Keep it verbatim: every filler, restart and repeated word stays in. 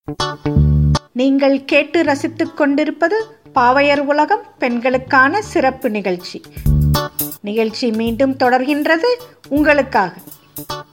நீங்கள் கேட்டு ரசித்துக் கொண்டிருப்பது பாவையர் உலகம் பெண்களுக்கான சிறப்பு நிகழ்ச்சி. நிகழ்ச்சி மீண்டும் தொடர்கின்றது உங்களுக்காக.